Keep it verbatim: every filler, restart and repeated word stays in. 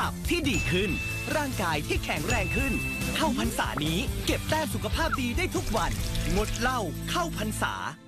ตับที่ดีขึ้นร่างกายที่แข็งแรงขึ้นเข้าพรรษานี้เก็บแต้มสุขภาพดีได้ทุกวันงดเหล้าเข้าพรรษา